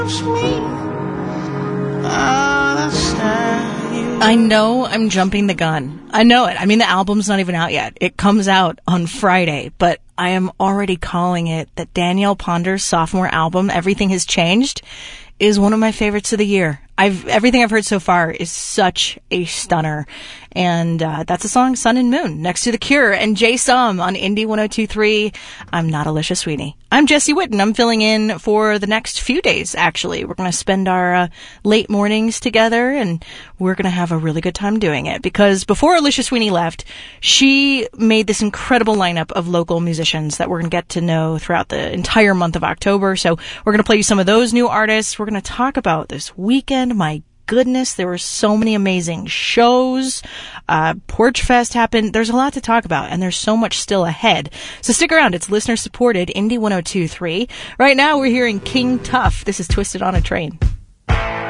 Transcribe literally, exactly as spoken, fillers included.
I know I'm jumping the gun. I know it. I mean, the album's not even out yet. It comes out on Friday, but I am already calling it that Danielle Ponder's sophomore album, Everything Has Changed, is one of my favorites of the year. I've everything I've heard so far is such a stunner. And uh, that's a song, Sun and Moon, next to The Cure and Jay Som on Indie one oh two three. I'm not Alicia Sweeney. I'm Jessie Whitten. I'm filling in for the next few days, actually. We're going to spend our uh, late mornings together, and we're going to have a really good time doing it. Because before Alicia Sweeney left, she made this incredible lineup of local musicians that we're going to get to know throughout the entire month of October. So we're going to play you some of those new artists. We're going to talk about this weekend. My goodness, there were so many amazing shows. Uh, Porch Fest happened. There's a lot to talk about, and there's so much still ahead. So stick around. It's listener-supported Indie one oh two three. Right now, we're hearing King Tuff. This is Twisted on a Train.